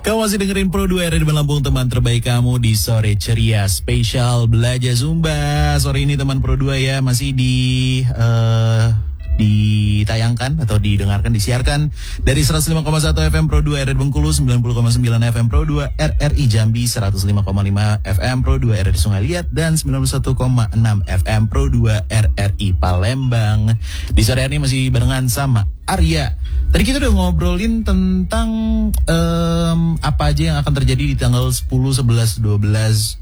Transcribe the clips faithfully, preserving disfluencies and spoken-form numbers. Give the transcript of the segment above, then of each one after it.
Kamu masih dengerin Pro dua R di Lampung, teman terbaik kamu di sore ceria spesial belajar Zumba. Sore ini teman Pro dua ya masih di uh, ditayangkan atau didengarkan, disiarkan dari seratus lima koma satu F M Pro dua R di Bengkulu, sembilan puluh koma sembilan F M Pro dua R R I Jambi, seratus lima koma lima F M Pro dua R di Sungai Liat, dan sembilan puluh satu koma enam F M Pro dua R R I Palembang. Di sore hari ini masih barengan sama Arya. Tadi kita udah ngobrolin tentang um, apa aja yang akan terjadi di tanggal sepuluh, sebelas, dua belas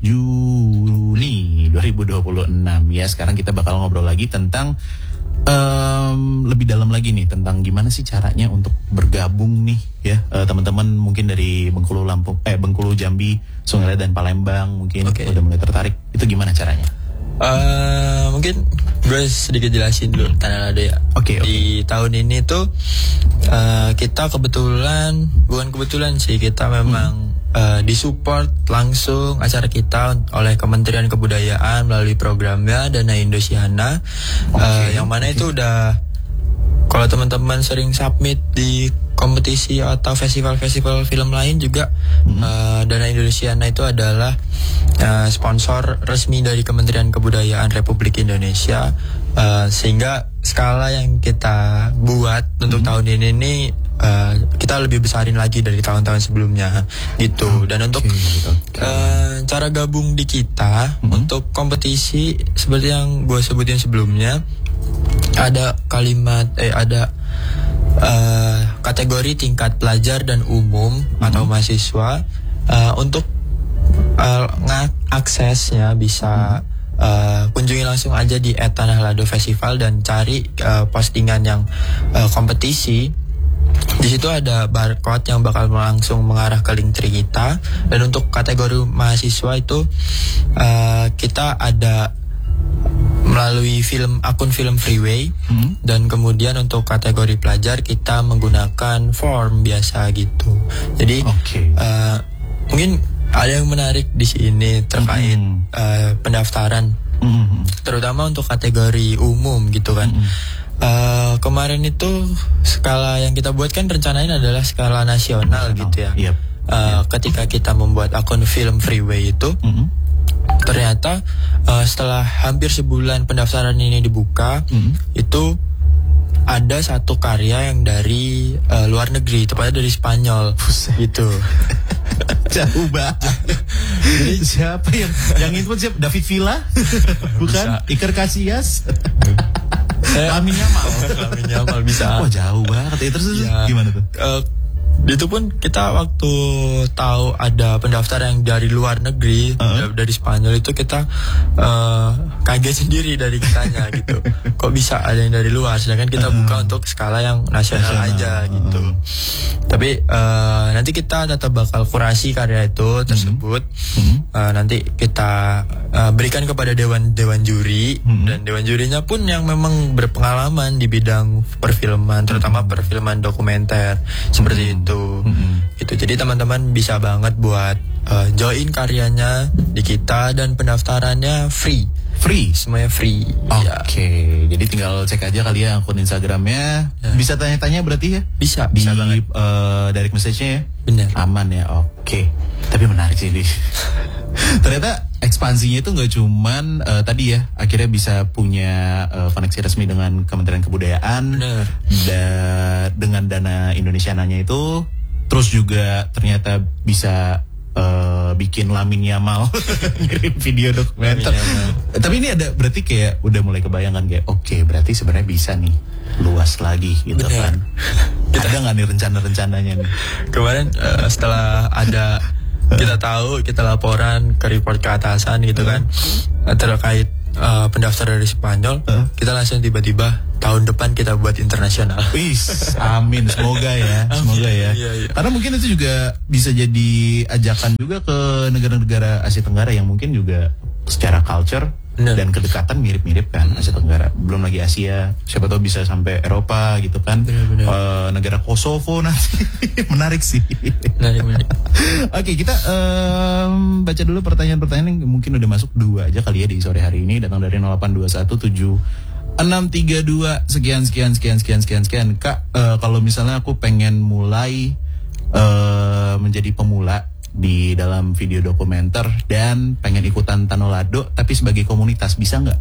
Juni dua ribu dua puluh enam ya. Sekarang kita bakal ngobrol lagi tentang Um, lebih dalam lagi nih tentang gimana sih caranya untuk bergabung nih ya, uh, teman-teman mungkin dari Bengkulu, Lampung, eh Bengkulu, Jambi, Sungai Liat dan Palembang mungkin okay. udah mulai tertarik. Itu gimana caranya? Uh, mungkin gue sedikit jelasin dulu Tanah Lado ya. Oke. Okay, okay. Di tahun ini tuh uh, kita kebetulan, bukan kebetulan sih, kita memang hmm. Uh, disupport langsung acara kita oleh Kementerian Kebudayaan melalui programnya Dana Indosiana, okay, uh, yang mana okay. itu udah, kalau teman-teman sering submit di kompetisi atau festival-festival film lain juga, hmm. uh, Dana Indosiana itu adalah uh, sponsor resmi dari Kementerian Kebudayaan Republik Indonesia, uh, sehingga skala yang kita buat untuk hmm. tahun ini nih Uh, kita lebih besarin lagi dari tahun-tahun sebelumnya gitu. Dan untuk okay. uh, cara gabung di kita mm-hmm. untuk kompetisi seperti yang gue sebutin sebelumnya, ada kalimat eh ada uh, kategori tingkat pelajar dan umum mm-hmm. atau mahasiswa. Uh, untuk uh, aksesnya bisa mm-hmm. Uh, kunjungi langsung aja di et Tanah Lado Festival dan cari uh, postingan yang uh, kompetisi. Di situ ada barcode yang bakal langsung mengarah ke link tree kita. Dan untuk kategori mahasiswa itu uh, kita ada melalui film akun film Freeway, hmm. dan kemudian untuk kategori pelajar kita menggunakan form biasa gitu. Jadi okay. uh, mungkin ada yang menarik di sini terkait hmm. uh, pendaftaran, hmm. terutama untuk kategori umum gitu kan. Hmm. Uh, kemarin itu skala yang kita buat kan rencananya adalah skala nasional, nasional. gitu ya. Yep. Uh, yep. Ketika kita membuat akun film Freeway itu, mm-hmm. ternyata uh, setelah hampir sebulan pendaftaran ini dibuka, mm-hmm. itu ada satu karya yang dari uh, luar negeri, tepatnya dari Spanyol. Buset. Gitu. Jauh banget. Jadi siapa yang yang itu siapa? David Villa? Bukan? Bisa. Iker Casillas? Lamin Yamal. Lamin Yamal bisa. Wah, jauh banget. Ya, terus ya, gimana tuh? Uh, itu pun kita waktu tahu ada pendaftar yang dari luar negeri, uh-huh. dari Spanyol, itu kita uh, kaget sendiri dari kitanya gitu. Kok bisa ada yang dari luar, sedangkan kita uh-huh. buka untuk skala yang nasional, nasional. aja gitu. Uh-huh. Tapi uh, nanti kita tetap bakal kurasi karya itu tersebut. Uh-huh. Uh, nanti kita uh, berikan kepada dewan-dewan juri, uh-huh. dan dewan jurinya pun yang memang berpengalaman di bidang perfilman, terutama uh-huh. perfilman dokumenter seperti uh-huh. itu. Mm-hmm. Gitu. Jadi teman-teman bisa banget buat uh, join karyanya di kita, dan pendaftarannya free. Free? Semuanya free. Oke, okay. ya. Jadi tinggal cek aja kali ya akun Instagramnya. Ya. Bisa tanya-tanya berarti ya? Bisa, di, bisa banget. Uh, direct message-nya ya? Benar. Aman ya, oke. Okay. Tapi menarik sih, di. Ternyata ekspansinya itu nggak cuman uh, tadi ya, akhirnya bisa punya uh, koneksi resmi dengan Kementerian Kebudayaan, da- dengan Dana Indonesiananya itu, terus juga ternyata bisa uh, bikin Lamin Yamal ngirim video dokumenter. Tapi ini ada berarti kayak udah mulai kebayangkan kayak oke, okay, berarti sebenarnya bisa nih luas lagi gitu. Bener. Kan. Kita ada nggak nih rencana-rencananya nih? Kemarin uh, setelah ada kita tahu, kita laporan ke report ke atasan gitu kan, uh. terkait uh, pendaftar dari Spanyol, uh. kita langsung tiba-tiba tahun depan kita buat internasional. Wis, amin, semoga ya, semoga ya. Iya, iya. Karena mungkin itu juga bisa jadi ajakan juga ke negara-negara Asia Tenggara yang mungkin juga secara culture Bener. dan kedekatan mirip-mirip kan, hmm. Asia Tenggara. Belum lagi Asia, siapa tahu bisa sampai Eropa gitu kan. Bener, bener. Uh, negara Kosovo nanti. Menarik sih. Menarik, menarik. Oke, kita um, baca dulu pertanyaan-pertanyaan yang mungkin udah masuk dua aja kali ya di sore hari ini, datang dari nol delapan dua satu tujuh enam tiga dua sekian sekian sekian sekian sekian sekian. Kak, uh, kalau misalnya aku pengen mulai uh, uh, menjadi pemula di dalam video dokumenter dan pengen ikutan Tanolado tapi sebagai komunitas, bisa nggak?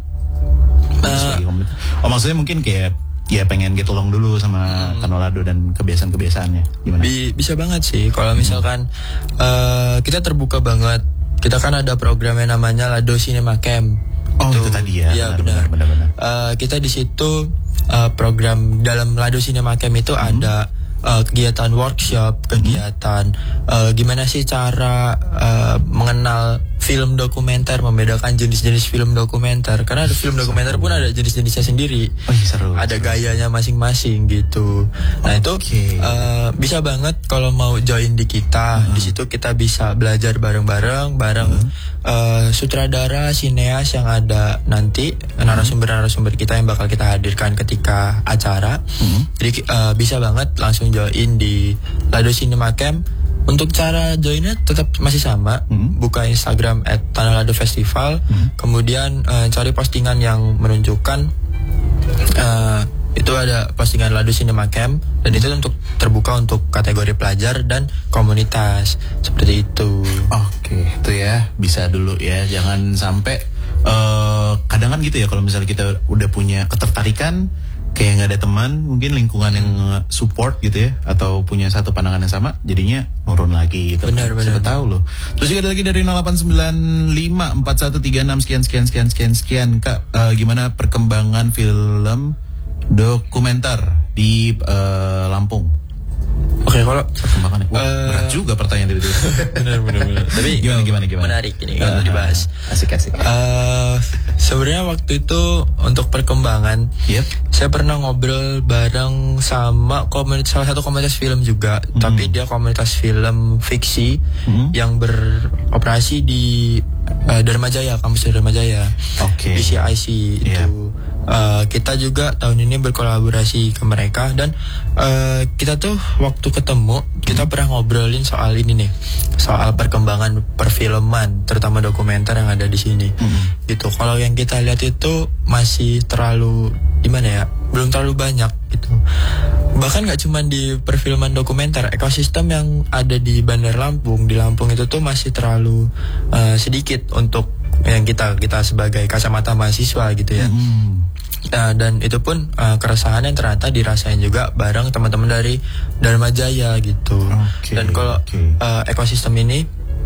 Uh, oh maksudnya mungkin kayak ya pengen get along dulu sama hmm. Tanolado dan kebiasaan-kebiasaannya gimana? Bi- bisa banget sih kalau misalkan hmm. uh, kita terbuka banget. Kita kan ada program yang namanya Lado Cinema Camp. Oh itu, itu tadi ya. Iya benar. benar, benar. Uh, kita di situ uh, program dalam Lado Cinema Camp itu hmm. ada uh, kegiatan workshop, kegiatan hmm. uh, gimana sih cara uh, mengenal film dokumenter, membedakan jenis-jenis film dokumenter. Karena ada film dokumenter pun ada jenis-jenisnya sendiri. Oh, iya, seru, ada seru. gayanya masing-masing gitu. Nah okay. itu uh, bisa banget kalau mau join di kita. Hmm. Di situ kita bisa belajar bareng-bareng, bareng hmm. uh, sutradara, sineas yang ada nanti, hmm. narasumber-narasumber kita yang bakal kita hadirkan ketika acara. Hmm. Jadi uh, bisa banget langsung join di Lado Cinema Camp. Untuk cara joinnya tetap masih sama, hmm. buka Instagram at Tanolado Festival, hmm. kemudian uh, cari postingan yang menunjukkan uh, itu ada postingan Lado Cinema Camp dan itu untuk terbuka untuk kategori pelajar dan komunitas seperti itu. Oke, itu ya bisa dulu ya, jangan sampai uh, kadang kan gitu ya kalau misalnya kita udah punya ketertarikan kayak nggak ada teman, mungkin lingkungan yang support gitu ya, atau punya satu pandangan yang sama, jadinya nurun lagi gitu. Benar, benar. Siapa tahu loh. Terus juga ada lagi dari nol delapan sembilan lima empat satu tiga enam sekian sekian sekian sekian sekian Kak, uh, gimana perkembangan film dokumenter di uh, Lampung? Oke, kalau perkembangannya wah, uh, berat juga pertanyaan dari itu. benar benar benar. Tapi gimana gimana gimana? Menarik ini kalau uh, dibahas. Asik asik. Uh, sebenarnya waktu itu untuk perkembangan, yep. saya pernah ngobrol bareng sama komunitas, salah satu komunitas film juga, mm. tapi dia komunitas film fiksi mm. yang beroperasi di uh, Dharma Jaya, kampus Dharma Jaya. Oke. Okay. D C I C itu. Yep. Uh, kita juga tahun ini berkolaborasi ke mereka dan uh, kita tuh waktu ketemu kita hmm. pernah ngobrolin soal ini nih, soal perkembangan perfilman terutama dokumenter yang ada di sini. Hmm. Gitu. Kalau yang kita lihat itu masih terlalu gimana ya? Belum terlalu banyak gitu. Bahkan nggak cuma di perfilman dokumenter, ekosistem yang ada di Bandar Lampung, di Lampung itu tuh masih terlalu uh, sedikit untuk yang kita kita sebagai kacamata mahasiswa gitu ya. Hmm. Nah, dan itu pun uh, keresahan yang ternyata dirasain juga bareng teman-teman dari Dharma Jaya gitu. Okay, dan kalau okay. uh, ekosistem ini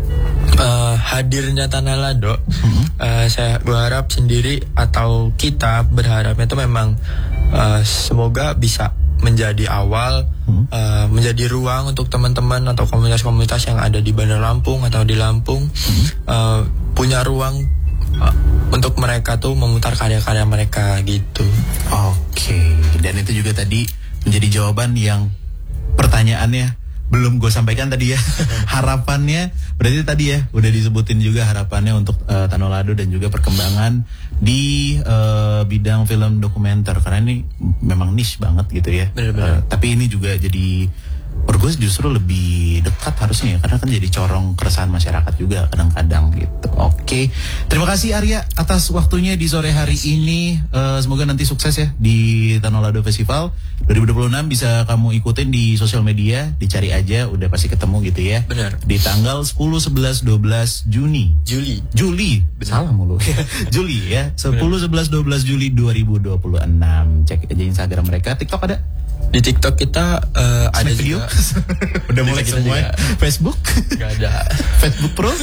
uh, hadirnya Tanolado, mm-hmm. uh, saya berharap sendiri atau kita berharapnya itu memang uh, semoga bisa menjadi awal, hmm. uh, menjadi ruang untuk teman-teman atau komunitas-komunitas yang ada di Bandar Lampung atau di Lampung hmm. uh, punya ruang uh, untuk mereka tuh memutar karya-karya mereka gitu. Oke, okay. Dan itu juga tadi menjadi jawaban yang pertanyaannya belum gue sampaikan tadi ya. Harapannya berarti tadi ya udah disebutin juga harapannya untuk uh, Tanolado dan juga perkembangan di uh, bidang film dokumenter karena ini memang niche banget gitu ya. Bener-bener. Uh, tapi ini juga jadi menurut gue justru lebih dekat harusnya ya karena kan jadi corong keresahan masyarakat juga kadang-kadang gitu. Oke, okay. Terima kasih Arya atas waktunya di sore hari ini. Uh, semoga nanti sukses ya di Tanolado Festival dua ribu dua puluh enam bisa kamu ikutin di sosial media, dicari aja udah pasti ketemu gitu ya. Benar. Di tanggal sepuluh, sebelas, dua belas Juni. Juli. Juli. Benar. Salah mulu. Juli ya. sepuluh, sebelas, dua belas Juli dua ribu dua puluh enam. Cek aja Instagram mereka. TikTok ada? Di TikTok kita uh, ada video. Juga. Udah mulai semua. Facebook? Gak ada. Facebook Pro.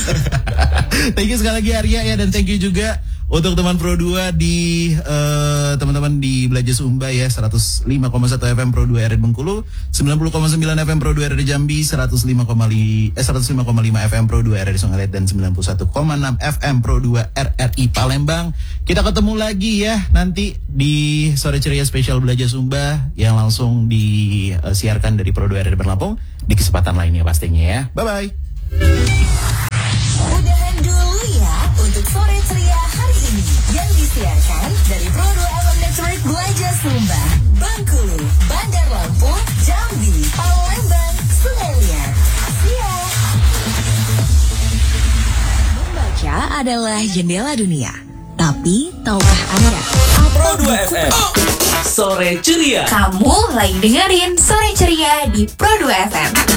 Thank you sekali lagi Arya ya, dan thank you juga untuk teman Pro dua di uh, teman-teman di Belajar Sumba ya, seratus lima koma satu F M Pro dua R R Bengkulu, sembilan puluh koma sembilan F M Pro dua R R Jambi, seratus lima koma lima F M Pro dua R R Sungalet, dan sembilan puluh satu koma enam F M Pro dua R R I Palembang. Kita ketemu lagi ya nanti di Sore Ceria Spesial Belajar Sumba yang langsung disiarkan dari Pro dua R R Lampung di kesempatan lainnya pastinya ya. Bye-bye. Udahan dulu ya untuk Sore Ceria hari ini yang disiarkan dari Pro dua F M Network Belajar Sumba, Bengkulu, Bandar Lampung, Jambi, Palembang, Sungai Liat. Siap. Membaca adalah jendela dunia. Tapi tahukah Anda? Pro dua F M Sore Ceria. Kamu lagi dengerin Sore Ceria di Pro dua F M.